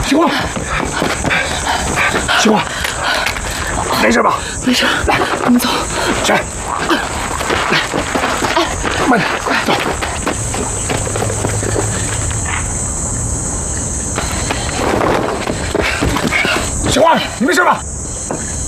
醒花，醒花，没事吧？ 没事，来，我们走。 谁？来，慢点，快走。醒花，你没事吧？